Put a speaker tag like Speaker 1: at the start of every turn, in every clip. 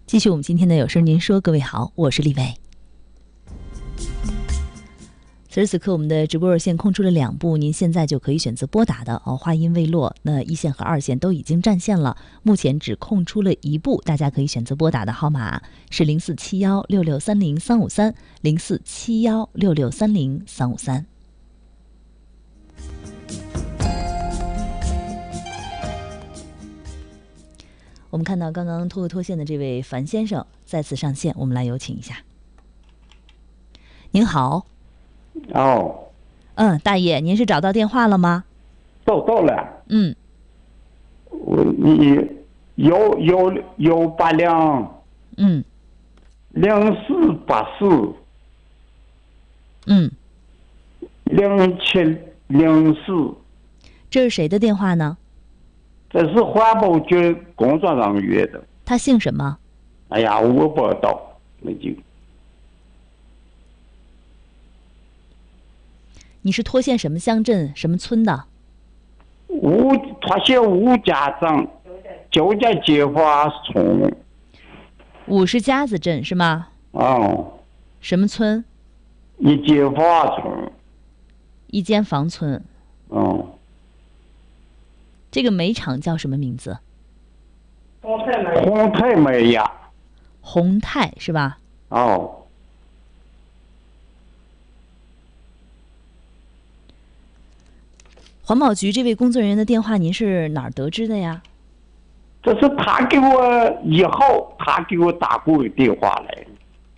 Speaker 1: 继续我们今天的有声您说，各位好，我是李伟。此时此刻，我们的直播热线空出了2部，您现在就可以选择拨打的话音未落，那1线和2线都已经占线了，目前只空出了1部，大家可以选择拨打的号码是04716630-353 04716630-353。我们看到刚刚脱线的这位樊先生再次上线，我们来有请一下。您好。大爷，您是找到电话了吗？
Speaker 2: 到了。你18004840704。
Speaker 1: 这是谁的电话呢？
Speaker 2: 这是环保局工作人员的。
Speaker 1: 他姓什么？
Speaker 2: 哎呀，我不知道，那就。
Speaker 1: 你是脱县什么乡镇什么村的？
Speaker 2: 脱县吴家镇9家街坊村。
Speaker 1: 50家子镇是吗？什么村？
Speaker 2: 一间房村。
Speaker 1: 一间房村。这个煤厂叫什么名字？
Speaker 2: 红泰煤呀。
Speaker 1: 红泰是吧？环保局这位工作人员的电话您是哪儿得知的呀？
Speaker 2: 这是他给我1号，他给我打过个电话来。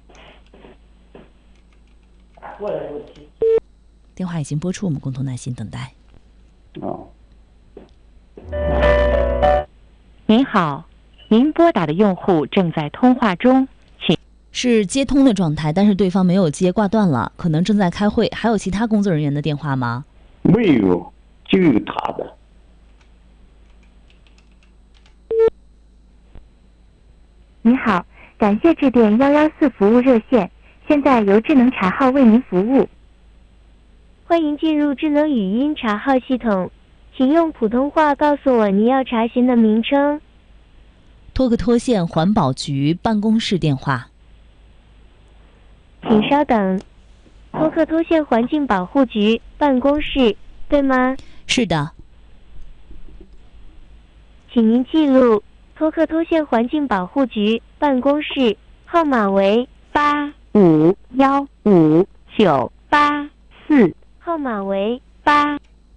Speaker 1: 电话已经拨出，我们共同耐心等待。
Speaker 3: 您好，您拨打的用户正在通话中，请。
Speaker 1: 是接通的状态，但是对方没有接，挂断了，可能正在开会。还有其他工作人员的电话吗？
Speaker 2: 没有，就有他的。
Speaker 3: 你好，感谢致电114服务热线，现在由智能查号为您服务。
Speaker 4: 欢迎进入智能语音查号系统，请用普通话告诉我你要查询的名称。
Speaker 1: 脱县环保局办公室电话。
Speaker 4: 请稍等。脱县环境保护局办公室，对吗？
Speaker 1: 是的。
Speaker 4: 请您记录脱县环境保护局办公室号码为
Speaker 3: 8515984，
Speaker 4: 号码为8